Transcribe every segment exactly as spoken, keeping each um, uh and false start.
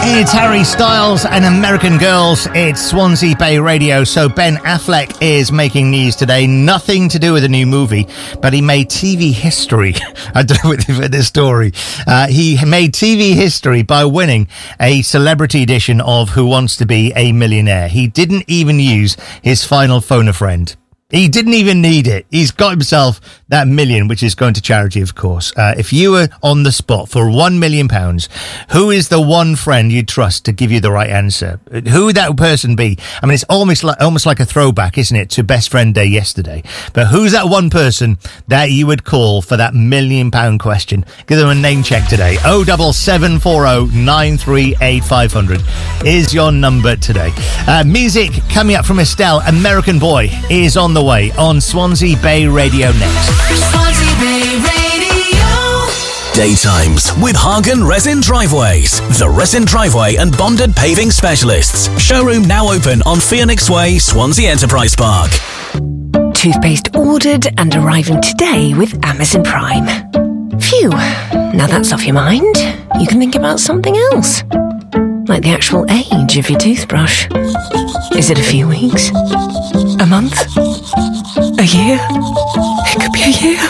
It's Harry Styles and American Girls. It's Swansea Bay Radio. So Ben Affleck is making news today. Nothing to do with a new movie, but he made T V history. I don't know with this story. Uh, he made T V history by winning a celebrity edition of Who Wants to Be a Millionaire. He didn't even use his final phone a friend. He didn't even need it. He's got himself that million, which is going to charity, of course. Uh, if you were on the spot for one million pounds, who is the one friend you'd trust to give you the right answer? Who would that person be? I mean, it's almost like, almost like a throwback, isn't it, to Best Friend Day yesterday? But who's that one person that you would call for that million pound question? Give them a name check today. oh seven seven four oh nine three eight five hundred is your number today. Uh, music coming up from Estelle. American Boy is on the way on Swansea Bay Radio next. Swansea Bay Radio. Daytimes with Hagen Resin Driveways, the resin driveway and bonded paving specialists. Showroom now open on Phoenix Way, Swansea Enterprise Park. Toothpaste ordered and arriving today with Amazon Prime. Phew, now that's off your mind. You can think about something else. Like the actual age of your toothbrush. Is it a few weeks? A month? A year? It could be a year.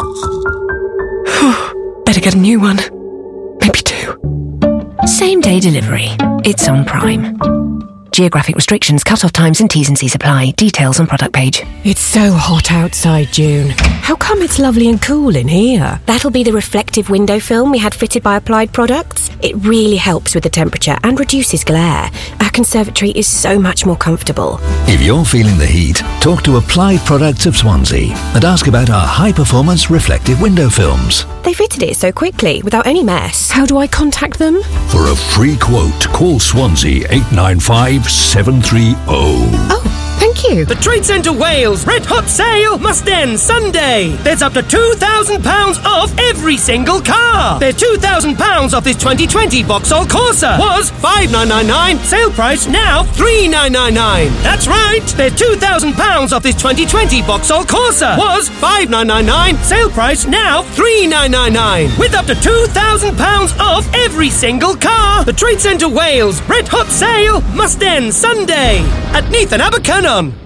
Better get a new one. Maybe two. Same day delivery. It's on Prime. Geographic restrictions, cut-off times and T's and C's apply. Details on product page. It's so hot outside, June. How come it's lovely and cool in here? That'll be the reflective window film we had fitted by Applied Products. It really helps with the temperature and reduces glare. Our conservatory is so much more comfortable. If you're feeling the heat, talk to Applied Products of Swansea and ask about our high-performance reflective window films. They fitted it so quickly, without any mess. How do I contact them? For a free quote, call Swansea eight nine five seven three zero. Oh, thank you. The Trade Centre Wales Red Hot Sale must end Sunday. There's up to two thousand pounds off every single car. There's two thousand pounds off this twenty twenty Vauxhall Corsa. Was five nine nine nine, sale price now three nine nine nine. That's right. There's two thousand pounds off this twenty twenty Vauxhall Corsa. Was five nine nine nine, sale price now three nine nine nine. With up to two thousand pounds off every single car. The Trade Centre Wales Red Hot Sale must end Sunday at Neath and Abercynon.